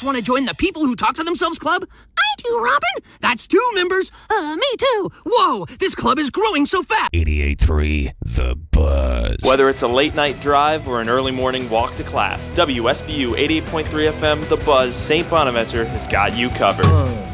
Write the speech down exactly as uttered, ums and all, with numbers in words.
else want to join the People Who Talk to Themselves Club? I do, Robin. That's two members. Uh, me too. Whoa, this club is growing so fast. eighty-eight point three The Buzz. Whether it's a late night drive or an early morning walk to class, W S B U eighty-eight point three F M, The Buzz, Saint Bonaventure has got you covered.